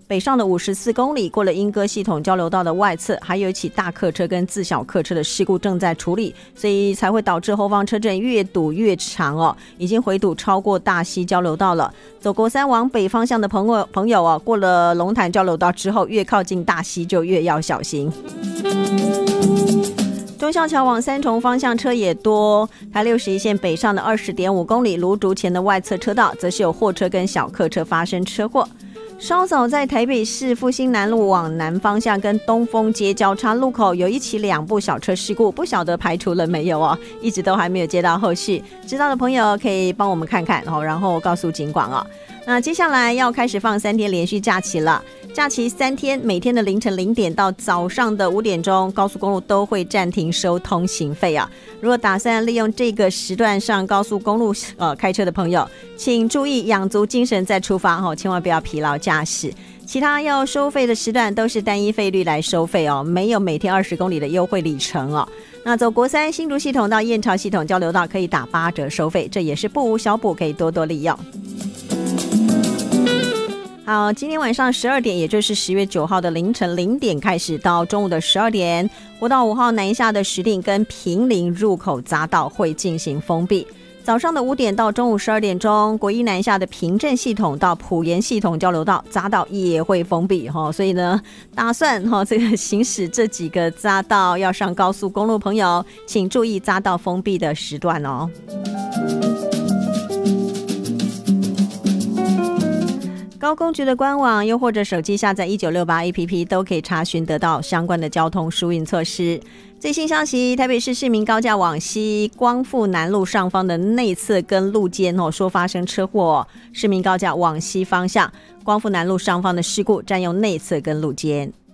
北上的54公里，过了莺歌系统交流道的外侧，还有一起大客车跟自小客车的事故正在处理，所以才会导致后方车阵越堵越长哦，已经回堵超过大溪交流道了。走国三往北方向的朋友哦，过了龙潭交流道之后，越靠近大溪就越要小心。忠孝桥往三重方向车也多，台61线北上的20.5公里芦竹前的外侧车道，则是有货车跟小客车发生车祸。稍早在台北市复兴南路往南方向跟东风街交叉路口有一起2部小车事故，不晓得排除了没有哦，一直都还没有接到后续，知道的朋友可以帮我们看看哦，然后告诉警广哦。那接下来要开始放3天连续假期了，假期3天，每天的凌晨0点到早上的5点钟，高速公路都会暂停收通行费啊。如果打算利用这个时段上高速公路开车的朋友，请注意养足精神再出发哦，千万不要疲劳驾驶。其他要收费的时段都是单一费率来收费哦，没有每天20公里的优惠里程哦。那走国三新竹系统到燕巢系统交流道可以打8折收费，这也是不无小补，可以多多利用。好，今天晚上12点，也就是10月9号的凌晨0点开始到中午的12点，国道5号南下的石碇跟坪林入口匝道会进行封闭。早上的5点到中午12点钟，国一南下的平镇系统到埔盐系统交流道匝道也会封闭，所以呢，打算这个行驶这几个匝道要上高速公路朋友，请注意匝道封闭的时段哦。高公局的官网又或者手机下载1968 APP 都可以查询得到相关的交通疏运措施。最新消息，台北市市民高架往西光复南路上方的内侧跟路肩说发生车祸，市民高架往西方向光复南路上方的事故占用内侧跟路肩。